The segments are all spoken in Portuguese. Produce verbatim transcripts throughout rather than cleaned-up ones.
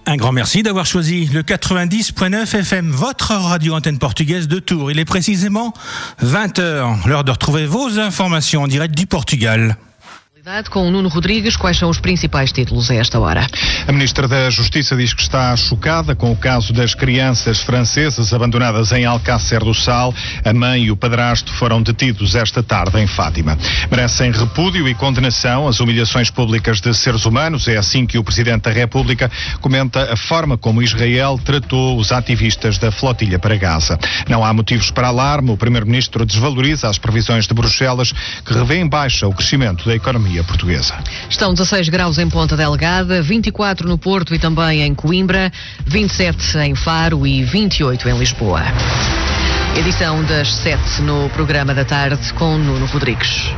Un grand merci d'avoir choisi le quatre-vingt-dix point neuf F M, votre radio antenne portugaise de Tours. Il est précisément vingt heures, l'heure de retrouver vos informations en direct du Portugal. Com o Nuno Rodrigues, quais são os principais títulos a esta hora? A Ministra da Justiça diz que está chocada com o caso das crianças francesas abandonadas em Alcácer do Sal. A mãe e o padrasto foram detidos esta tarde em Fátima. Merecem repúdio e condenação as humilhações públicas de seres humanos. É assim que o Presidente da República comenta a forma como Israel tratou os ativistas da flotilha para Gaza. Não há motivos para alarme. O Primeiro-Ministro desvaloriza as previsões de Bruxelas, que revê em baixa o crescimento da economia portuguesa. Estão dezasseis graus em Ponta Delgada, vinte e quatro no Porto e também em Coimbra, vinte e sete em Faro e vinte e oito em Lisboa. Edição das sete no programa da tarde com Nuno Rodrigues.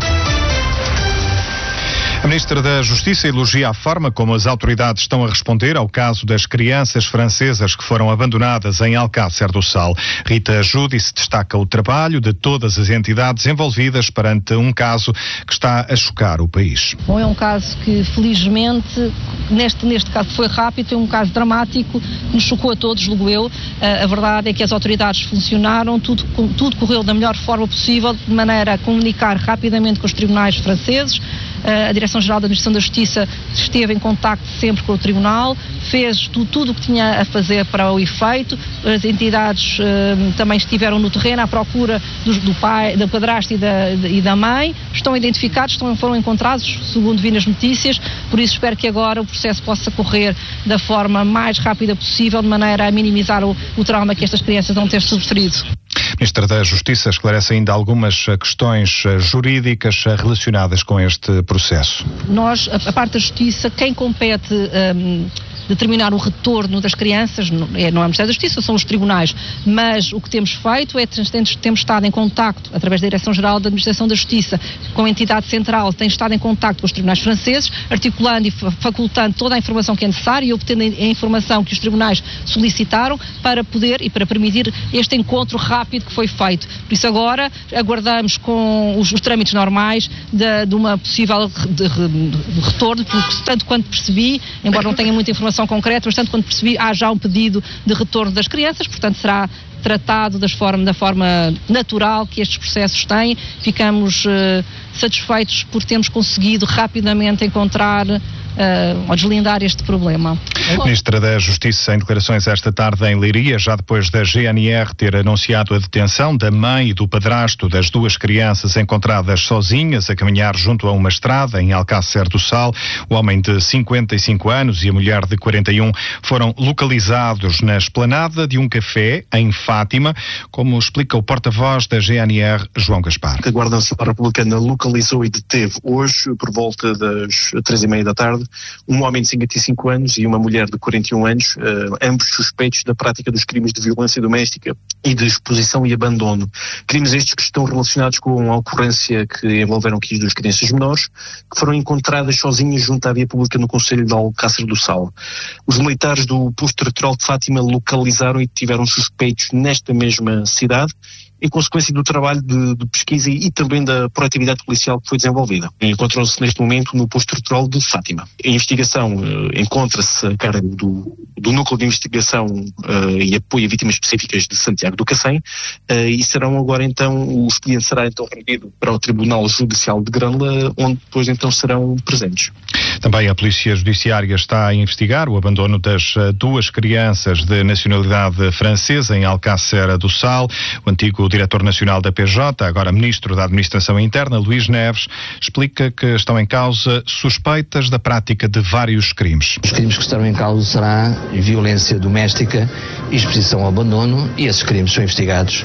A Ministra da Justiça elogia a forma como as autoridades estão a responder ao caso das crianças francesas que foram abandonadas em Alcácer do Sal. Rita Giudice destaca o trabalho de todas as entidades envolvidas perante um caso que está a chocar o país. Bom, é um caso que, felizmente, neste, neste caso foi rápido, é um caso dramático, que nos chocou a todos, julgo eu. A, a verdade é que as autoridades funcionaram, tudo, tudo correu da melhor forma possível, de maneira a comunicar rapidamente com os tribunais franceses. A Direção-Geral da Administração da Justiça esteve em contacto sempre com o Tribunal, fez tu, tudo o que tinha a fazer para o efeito. As entidades uh, também estiveram no terreno à procura do, do pai, do padrasto e da, e da mãe. Estão identificados, estão, foram encontrados, segundo vi nas notícias, por isso espero que agora o processo possa correr da forma mais rápida possível, de maneira a minimizar o, o trauma que estas crianças vão ter sofrido. Ministra da Justiça esclarece ainda algumas questões jurídicas relacionadas com este processo. Nós, a, a parte da Justiça, quem compete um, determinar o retorno das crianças, não é, não é o Ministério da Justiça, são os tribunais, mas o que temos feito é que temos estado em contacto, através da Direção-Geral da Administração da Justiça, com a entidade central, tem estado em contacto com os tribunais franceses, articulando e facultando toda a informação que é necessária e obtendo a informação que os tribunais solicitaram para poder e para permitir este encontro rápido que foi feito. Por isso agora aguardamos com os, os trâmites normais de, de uma possível de, de, de retorno, porque tanto quanto percebi, embora não tenha muita informação concreta, mas tanto quanto percebi, há já um pedido de retorno das crianças, portanto será tratado das forma, da forma natural que estes processos têm. Ficamos uh, satisfeitos por termos conseguido rapidamente encontrar Uh, ou deslindar este problema. A Ministra da Justiça, em declarações esta tarde em Leiria, já depois da G N R ter anunciado a detenção da mãe e do padrasto das duas crianças encontradas sozinhas a caminhar junto a uma estrada em Alcácer do Sal. O homem de cinquenta e cinco anos e a mulher de quarenta e um foram localizados na esplanada de um café em Fátima, como explica o porta-voz da G N R, João Gaspar. A Guarda Nacional Republicana localizou e deteve hoje, por volta das três e meia da tarde, um homem de cinquenta e cinco anos e uma mulher de quarenta e um anos, uh, ambos suspeitos da prática dos crimes de violência doméstica e de exposição e abandono. Crimes estes que estão relacionados com a ocorrência que envolveram aqui as duas crianças menores, que foram encontradas sozinhas junto à via pública no concelho de Alcácer do Sal. Os militares do posto territorial de Fátima localizaram e tiveram suspeitos nesta mesma cidade, em consequência do trabalho de, de pesquisa e, e também da proatividade policial que foi desenvolvida. Encontram-se neste momento no posto territorial de Fátima. A investigação uh, encontra-se a cargo do, do Núcleo de Investigação uh, e Apoio a Vítimas Específicas de Santiago do Cacém uh, e serão agora então, o expediente será então rendido para o Tribunal Judicial de Grândola, onde depois então serão presentes. Também a Polícia Judiciária está a investigar o abandono das duas crianças de nacionalidade francesa em Alcácer do Sal. O antigo diretor nacional da P J, agora ministro da Administração Interna, Luís Neves, explica que estão em causa suspeitas da prática de vários crimes. Os crimes que estarão em causa será violência doméstica, exposição ao abandono, e esses crimes são investigados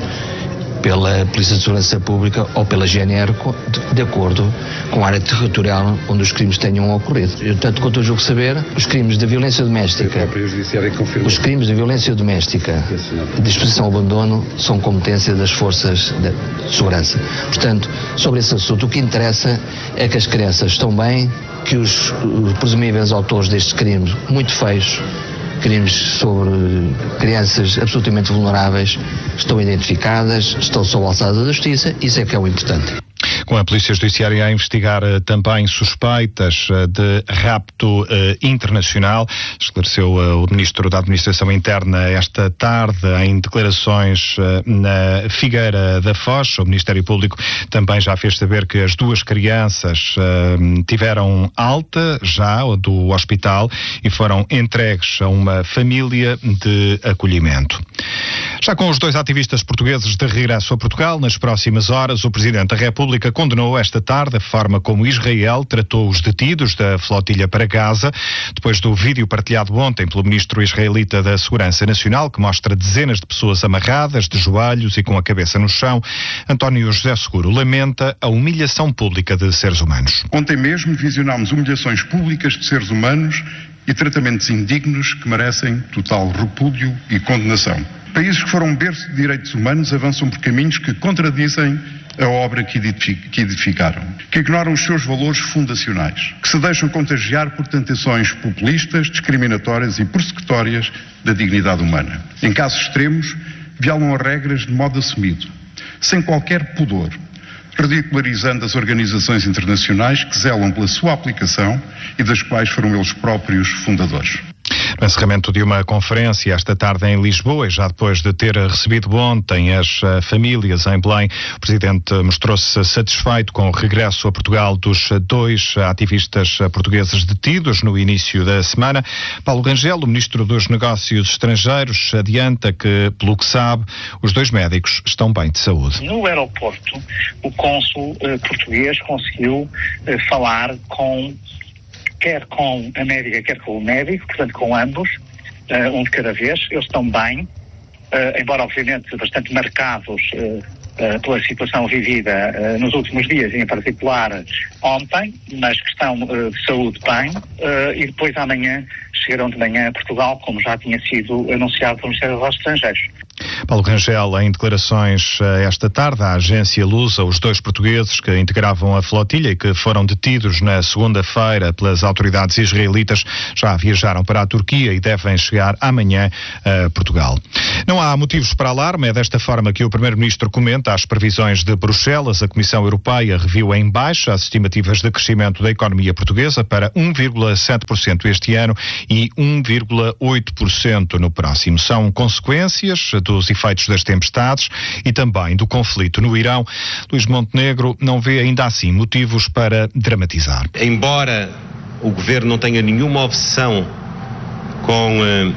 pela Polícia de Segurança Pública ou pela G N R de acordo com a área territorial onde os crimes tenham ocorrido. Eu, tanto quanto eu julgo saber, os crimes de violência doméstica, os crimes de violência doméstica, de exposição ao abandono, são competência das forças de segurança. Portanto, sobre esse assunto, o que interessa é que as crianças estão bem, que os, os presumíveis autores destes crimes muito feios, crimes sobre crianças absolutamente vulneráveis, estão identificadas, estão sob a alçada da justiça, isso é que é o importante. Com a Polícia Judiciária a investigar uh, também suspeitas uh, de rapto uh, internacional, esclareceu uh, o Ministro da Administração Interna esta tarde em declarações uh, na Figueira da Foz. O Ministério Público também já fez saber que as duas crianças uh, tiveram alta já do hospital e foram entregues a uma família de acolhimento. Já com os dois ativistas portugueses de regresso a Portugal, nas próximas horas, o Presidente da República condenou esta tarde a forma como Israel tratou os detidos da flotilha para Gaza, depois do vídeo partilhado ontem pelo Ministro israelita da Segurança Nacional, que mostra dezenas de pessoas amarradas, de joelhos e com a cabeça no chão. António José Seguro lamenta a humilhação pública de seres humanos. Ontem mesmo visionámos humilhações públicas de seres humanos e tratamentos indignos que merecem total repúdio e condenação. Países que foram berço de direitos humanos avançam por caminhos que contradizem a obra que edificaram, que ignoram os seus valores fundacionais, que se deixam contagiar por tentações populistas, discriminatórias e persecutórias da dignidade humana. Em casos extremos, violam as regras de modo assumido, sem qualquer pudor, ridicularizando as organizações internacionais que zelam pela sua aplicação e das quais foram eles próprios fundadores. No encerramento de uma conferência esta tarde em Lisboa, e já depois de ter recebido ontem as uh, famílias em Belém, o Presidente mostrou-se satisfeito com o regresso a Portugal dos dois ativistas portugueses detidos no início da semana. Paulo Rangel, o Ministro dos Negócios Estrangeiros, adianta que, pelo que sabe, os dois médicos estão bem de saúde. No aeroporto, o cônsul uh, português conseguiu uh, falar com quer com a médica, quer com o médico, portanto com ambos, uh, um de cada vez. Eles estão bem, uh, embora obviamente bastante marcados uh, uh, pela situação vivida uh, nos últimos dias, e em particular ontem, mas que estão uh, de saúde bem, uh, e depois amanhã chegarão de manhã a Portugal, como já tinha sido anunciado pelo Ministério dos Negócios Estrangeiros. Paulo Rangel, em declarações esta tarde à agência Lusa, os dois portugueses que integravam a flotilha e que foram detidos na segunda-feira pelas autoridades israelitas já viajaram para a Turquia e devem chegar amanhã a Portugal. Não há motivos para alarme, é desta forma que o Primeiro-Ministro comenta as previsões de Bruxelas. A Comissão Europeia reviu em baixa as estimativas de crescimento da economia portuguesa para um vírgula sete por cento este ano e um vírgula oito por cento no próximo. São consequências dos efeitos das tempestades e também do conflito no Irão. Luís Montenegro não vê ainda assim motivos para dramatizar. Embora o Governo não tenha nenhuma obsessão com uh,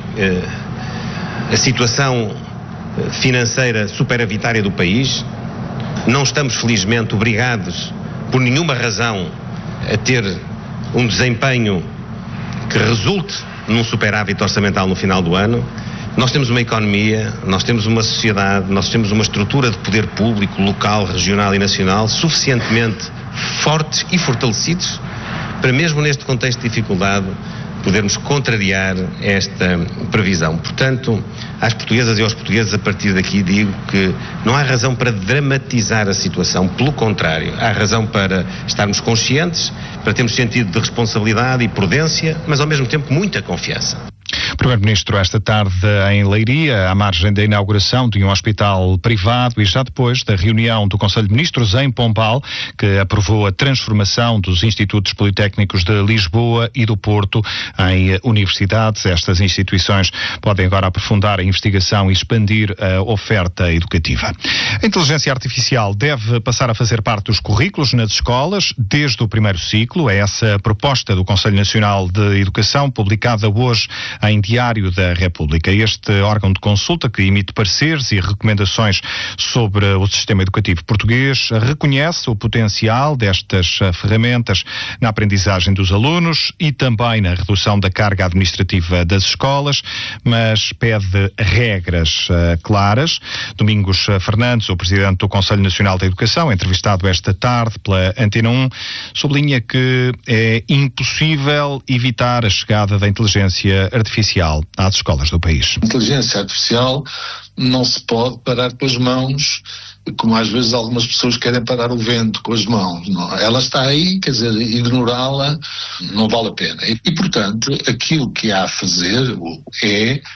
uh, a situação financeira superavitária do país, não estamos felizmente obrigados por nenhuma razão a ter um desempenho que resulte num superávit orçamental no final do ano. Nós temos uma economia, nós temos uma sociedade, nós temos uma estrutura de poder público, local, regional e nacional suficientemente fortes e fortalecidos para, mesmo neste contexto de dificuldade, podermos contrariar esta previsão. Portanto, às portuguesas e aos portugueses, a partir daqui digo que não há razão para dramatizar a situação, pelo contrário, há razão para estarmos conscientes, para termos sentido de responsabilidade e prudência, mas ao mesmo tempo muita confiança. O Primeiro-Ministro esta tarde em Leiria, à margem da inauguração de um hospital privado e já depois da reunião do Conselho de Ministros em Pombal, que aprovou a transformação dos Institutos Politécnicos de Lisboa e do Porto em universidades. Estas instituições podem agora aprofundar a investigação e expandir a oferta educativa. A inteligência artificial deve passar a fazer parte dos currículos nas escolas desde o primeiro ciclo. É essa a proposta do Conselho Nacional de Educação, publicada hoje em Diário da República. Este órgão de consulta, que emite pareceres e recomendações sobre o sistema educativo português, reconhece o potencial destas ferramentas na aprendizagem dos alunos e também na redução da carga administrativa das escolas, mas pede regras uh, claras. Domingos Fernandes, o presidente do Conselho Nacional da Educação, entrevistado esta tarde pela Antena um, sublinha que é impossível evitar a chegada da inteligência artificial às escolas do país. A inteligência artificial não se pode parar com as mãos, como às vezes algumas pessoas querem parar o vento com as mãos. Não. Ela está aí, quer dizer, ignorá-la não vale a pena. E, e, portanto, aquilo que há a fazer é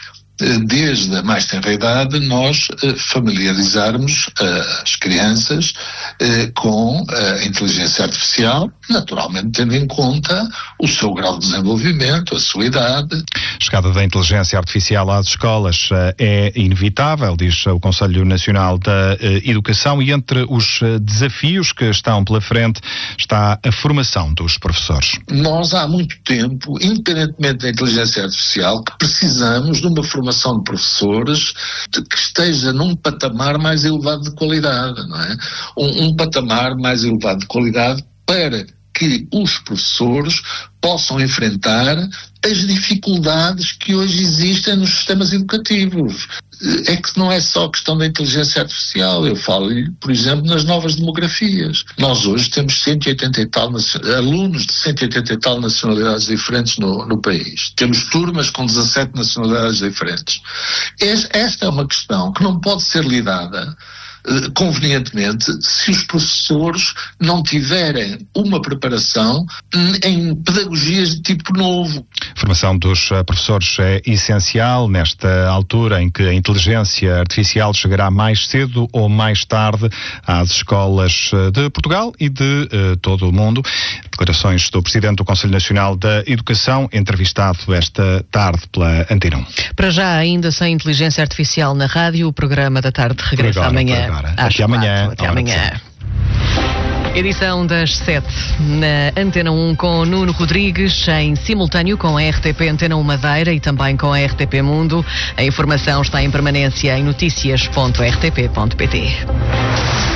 desde a mais tenra idade, nós familiarizarmos as crianças com a inteligência artificial, naturalmente tendo em conta o seu grau de desenvolvimento, a sua idade. A chegada da inteligência artificial às escolas é inevitável, diz o Conselho Nacional da Educação, e entre os desafios que estão pela frente está a formação dos professores. Nós há muito tempo, independentemente da inteligência artificial, que precisamos de uma formação de professores que esteja num patamar mais elevado de qualidade, não é? Um, um patamar mais elevado de qualidade para que os professores possam enfrentar as dificuldades que hoje existem nos sistemas educativos. É que não é só questão da inteligência artificial, eu falo, por exemplo, nas novas demografias. Nós hoje temos cento e oitenta e tal alunos de cento e oitenta e tal nacionalidades diferentes no, no país. Temos turmas com dezassete nacionalidades diferentes. Esta é uma questão que não pode ser lidada convenientemente se os professores não tiverem uma preparação em pedagogias de tipo novo. A formação dos professores é essencial nesta altura em que a inteligência artificial chegará mais cedo ou mais tarde às escolas de Portugal e de uh, todo o mundo. Declarações do Presidente do Conselho Nacional da Educação, entrevistado esta tarde pela Antena um. Para já, ainda sem inteligência artificial na rádio, o programa da tarde regressa agora, amanhã. Até amanhã. Até amanhã. Edição das sete na Antena um com Nuno Rodrigues, em simultâneo com a R T P Antena um Madeira e também com a R T P Mundo. A informação está em permanência em noticias ponto r t p ponto p t.